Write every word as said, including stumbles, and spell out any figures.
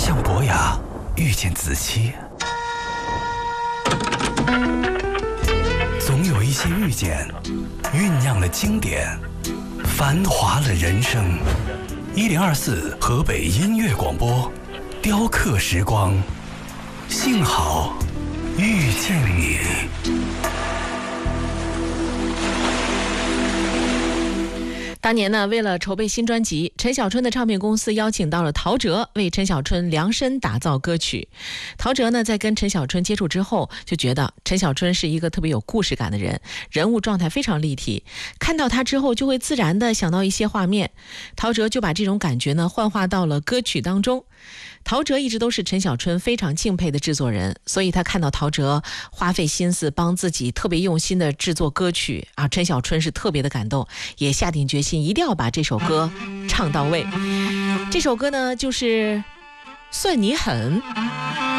向伯雅遇见子期，总有一些遇见酝酿了经典，繁华了人生。一零二四河北音乐广播，雕刻时光，幸好遇见你。 当年呢，为了筹备新专辑，陈小春的唱片公司邀请到了陶喆为陈小春量身打造歌曲。陶喆呢，在跟陈小春接触之后，就觉得陈小春是一个特别有故事感的人，人物状态非常立体，看到他之后就会自然的想到一些画面。陶喆就把这种感觉呢幻化到了歌曲当中。陶喆一直都是陈小春非常敬佩的制作人，所以他看到陶喆花费心思帮自己特别用心的制作歌曲啊，陈小春是特别的感动，也下定决心一定要把这首歌唱到位。这首歌呢就是算你狠。